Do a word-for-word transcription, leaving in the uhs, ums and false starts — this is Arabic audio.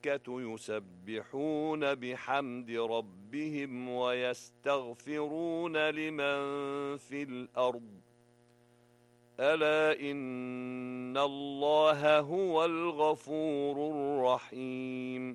والملائكة يسبحون بحمد ربهم ويستغفرون لمن في الأرض ألا إن الله هو الغفور الرحيم